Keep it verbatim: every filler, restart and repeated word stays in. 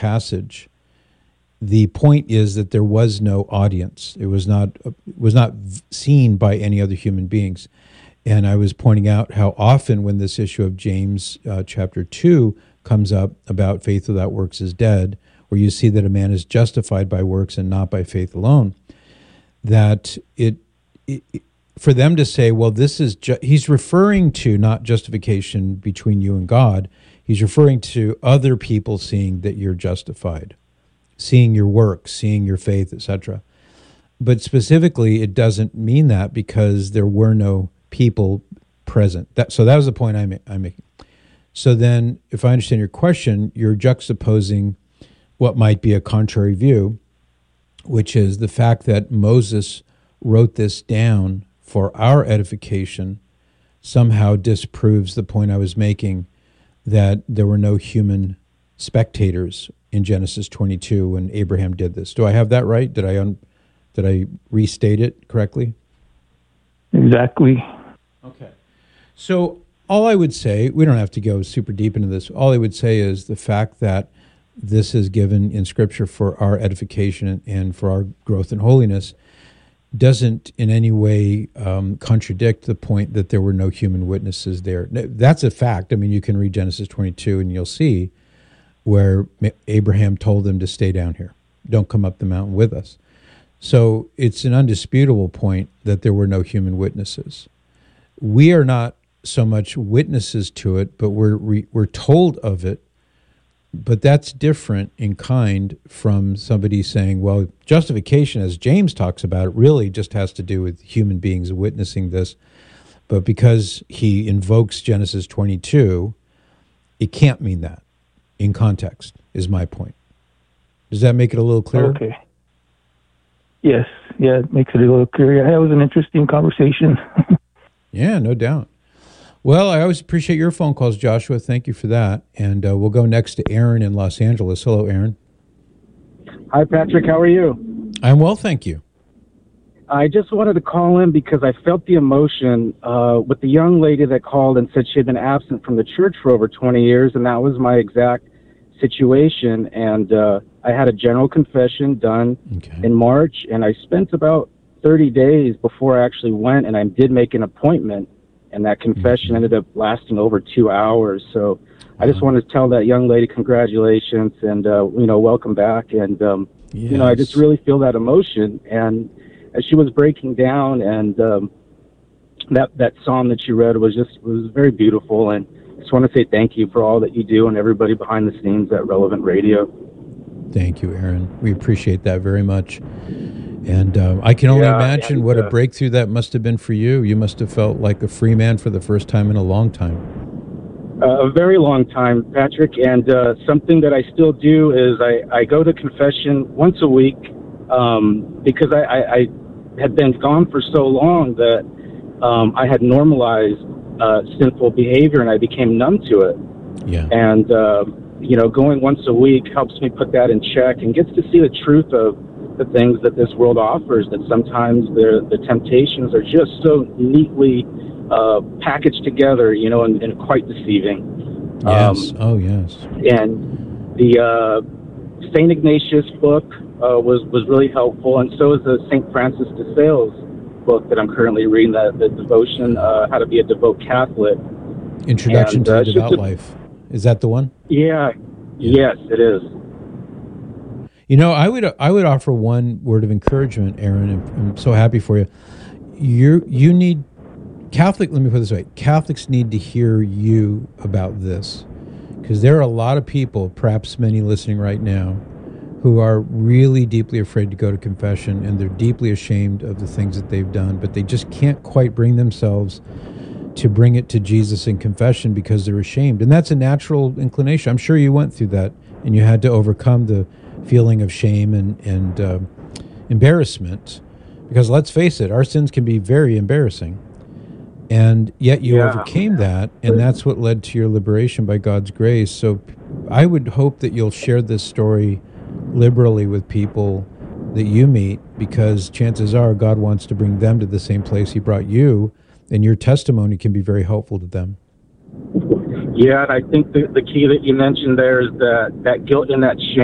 passage, the point is that there was no audience. It was not it was not seen by any other human beings. And I was pointing out how often when this issue of James uh, chapter two comes up about faith without works is dead, where you see that a man is justified by works and not by faith alone, that it, it for them to say, well, this is ju- he's referring to not justification between you and God. He's referring to other people seeing that you're justified, seeing your works, seeing your faith, et cetera. But specifically, it doesn't mean that because there were no people present. That, so that was the point I'm, I'm making. So then, if I understand your question, you're juxtaposing what might be a contrary view, which is the fact that Moses wrote this down for our edification somehow disproves the point I was making that there were no human spectators in Genesis twenty-two when Abraham did this. Do I have that right? Did I un- did I restate it correctly? Exactly. Okay. So all I would say, we don't have to go super deep into this. All I would say is the fact that this is given in Scripture for our edification and for our growth in holiness doesn't in any way um, contradict the point that there were no human witnesses there. That's a fact. I mean, you can read Genesis twenty-two and you'll see where Abraham told them to stay down here. Don't come up the mountain with us. So it's an undisputable point that there were no human witnesses. We are not so much witnesses to it, but we're we, we're told of it. But that's different in kind from somebody saying, well, justification, as James talks about it, really just has to do with human beings witnessing this. But because he invokes Genesis twenty-two, it can't mean that in context, is my point. Does that make it a little clearer? Okay. Yes. Yeah, it makes it a little clearer. That was an interesting conversation. Yeah, no doubt. Well, I always appreciate your phone calls, Joshua. Thank you for that. And uh, we'll go next to Aaron in Los Angeles. Hello, Aaron. Hi, Patrick. How are you? I'm well, thank you. I just wanted to call in because I felt the emotion uh, with the young lady that called and said she had been absent from the church for over twenty years, and that was my exact situation. And uh, I had a general confession done okay. in March, and I spent about thirty days before I actually went, and I did make an appointment. And that confession mm-hmm. ended up lasting over two hours. So I just wanted to tell that young lady congratulations and, uh, you know, welcome back. And, um, yes. you know, I just really feel that emotion. And as she was breaking down and um, that, that psalm that she read was just was very beautiful. And I just want to say thank you for all that you do and everybody behind the scenes at Relevant Radio. Thank you, Aaron. We appreciate that very much. And um, I can only yeah, imagine and, what uh, a breakthrough that must have been for you. You must have felt like a free man for the first time in a long time. Uh, a very long time, Patrick. And uh, something that I still do is I, I go to confession once a week um, because I, I, I had been gone for so long that um, I had normalized uh, sinful behavior and I became numb to it. Yeah. And, uh, you know, going once a week helps me put that in check and gets to see the truth of the things that this world offers, that sometimes the temptations are just so neatly uh, packaged together, you know, and, and quite deceiving. Yes. Um, oh, yes. And the uh, Saint Ignatius book uh, was, was really helpful, and so is the Saint Francis de Sales book that I'm currently reading, the, the devotion, uh, How to Be a Devout Catholic. Introduction and, to uh, the Devout a, Life. Is that the one? Yeah. yeah. Yes, it is. You know, I would I would offer one word of encouragement, Aaron. And I'm so happy for you. You you need Catholic. Let me put it this way: Catholics need to hear you about this, because there are a lot of people, perhaps many listening right now, who are really deeply afraid to go to confession, and they're deeply ashamed of the things that they've done, but they just can't quite bring themselves to bring it to Jesus in confession because they're ashamed, and that's a natural inclination. I'm sure you went through that, and you had to overcome the feeling of shame and, and uh, embarrassment, because let's face it, our sins can be very embarrassing. And yet you yeah. overcame that, and that's what led to your liberation by God's grace. So I would hope that you'll share this story liberally with people that you meet, because chances are God wants to bring them to the same place he brought you, and your testimony can be very helpful to them. Yeah, and I think the, the key that you mentioned there is that, that guilt and that shame